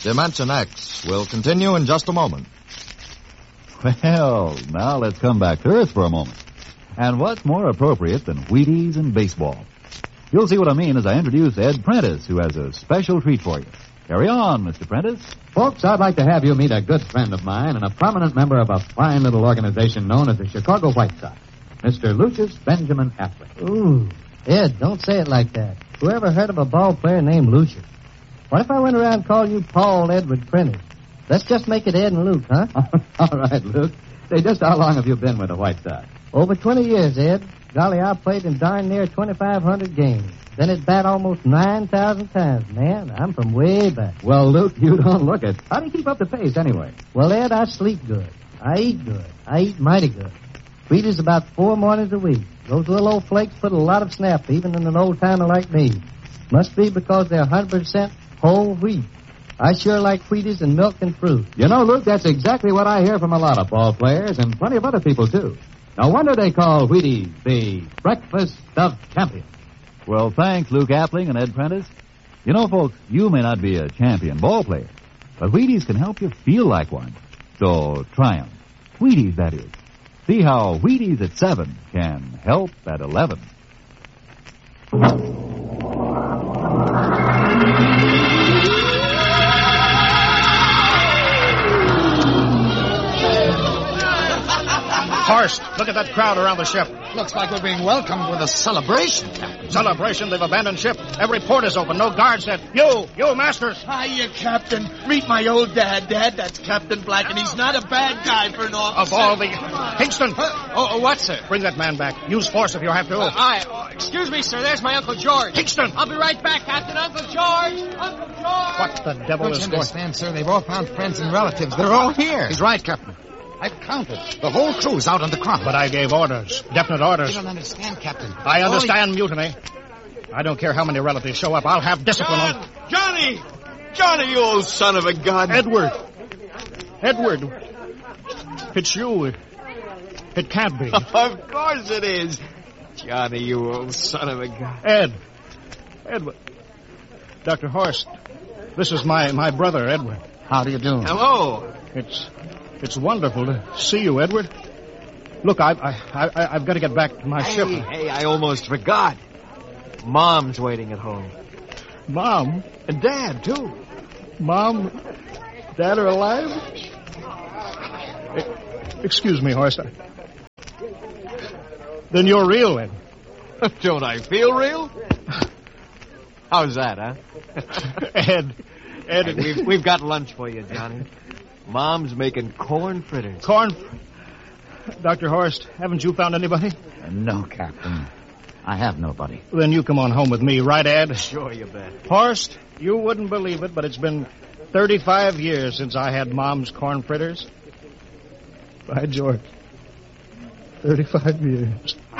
Dimension X will continue in just a moment. Well, now let's come back to Earth for a moment. And what's more appropriate than Wheaties and baseball? You'll see what I mean as I introduce Ed Prentice, who has a special treat for you. Carry on, Mr. Prentice. Folks, I'd like to have you meet a good friend of mine and a prominent member of a fine little organization known as the Chicago White Sox, Mr. Lucius Benjamin Appling. Ooh, Ed, don't say it like that. Whoever heard of a ball player named Lucius? What if I went around and called you Paul Edward Prentice? Let's just make it Ed and Luke, huh? All right, Luke. Say, just how long have you been with the White Sox? Over 20 years, Ed. Golly, I played in darn near 2,500 games. Been at bat almost 9,000 times. Man, I'm from way back. Well, Luke, you don't look it. How do you keep up the pace, anyway? Well, Ed, I sleep good. I eat good. I eat mighty good. Wheaties about 4 mornings a week. Those little old flakes put a lot of snap, even in an old-timer like me. Must be because they're 100% whole wheat. I sure like Wheaties and milk and fruit. You know, Luke, that's exactly what I hear from a lot of ball players and plenty of other people, too. No wonder they call Wheaties the breakfast of champions. Well, thanks, Luke Appling and Ed Prentice. You know, folks, you may not be a champion ball player, but Wheaties can help you feel like one. So try 'em. Wheaties, that is. See how Wheaties at 7 can help at 11. Horst, look at that crowd around the ship. Looks like we're being welcomed with a celebration, Captain. Celebration? They've abandoned ship. Every port is open. No guards yet. You, Masters. Hiya, Captain. Meet my old dad. Dad, that's Captain Black, and he's not a bad guy for an officer. Of all the... Kingston! What, sir? Bring that man back. Use force if you have to. Excuse me, sir. There's my Uncle George. Kingston! I'll be right back, Captain. Uncle George! Uncle George! What the devil Don't is you going... understand, sir? They've all found friends and relatives. They're all here. He's right, Captain. I've counted. The whole crew's out on the crop. But I gave orders. Definite orders. You don't understand, Captain. I understand mutiny. I don't care how many relatives show up. I'll have discipline on... Johnny! Johnny, you old son of a gun. Edward! It's you. It can't be. Of course it is. Johnny, you old son of a gun. Edward. Dr. Horst, this is my brother, Edward. How do you do? Hello. It's wonderful to see you, Edward. Look, I've got to get back to my ship. Hey, I almost forgot. Mom's waiting at home. Mom? And Dad, too. Mom, Dad are alive? Excuse me, Horst. Then you're real, Ed. Don't I feel real? How's that, huh? Ed, Hey, we've got lunch for you, Johnny. Mom's making corn fritters. Dr. Horst, haven't you found anybody? No, Captain. I have nobody. Then you come on home with me, right, Ed? Sure, you bet. Horst, you wouldn't believe it, but it's been 35 years since I had Mom's corn fritters. By George. 35 years.